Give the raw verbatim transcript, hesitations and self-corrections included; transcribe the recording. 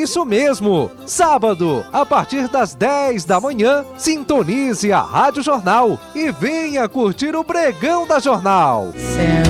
isso mesmo! Sábado, a partir das dez da manhã, sintonize a Rádio Jornal e venha curtir o Pregão da Jornal. Céu